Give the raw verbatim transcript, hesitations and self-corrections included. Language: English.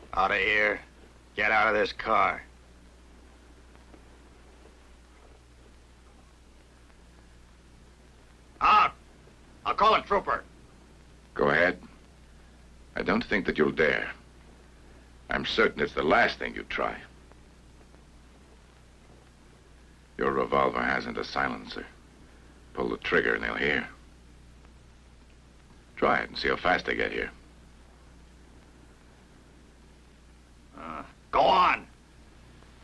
Out of here. Get out of this car. Out! I'll call a trooper. Go ahead. I don't think that you'll dare. I'm certain it's the last thing you try. Your revolver hasn't a silencer. Pull the trigger and they'll hear. Try it and see how fast they get here.